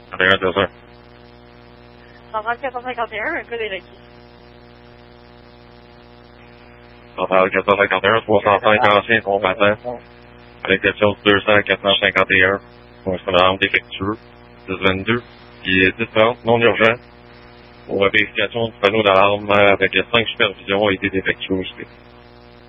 41-200. 13451, un code est requis. Central 451, 305 anciens combattants. Avec question 200-451. Pour un arme défectueux. 1022. Puis 1030, non urgent. Pour vérification du panneau d'alarme avec 5 supervisions a été défectueux aussi.